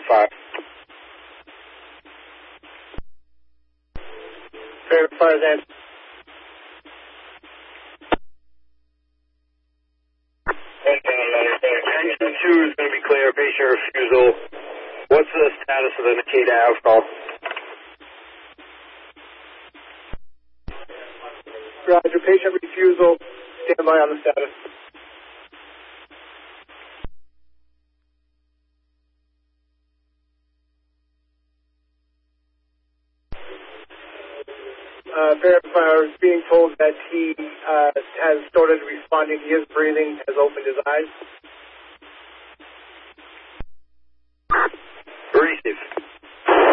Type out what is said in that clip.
Verify. Verify then. Engine 2 is going to be clear, patient refusal. What's the status of the Nikita alcohol? Roger, patient refusal. Stand by on the status. Verifier is being told that he has started responding. He is breathing, has opened his eyes.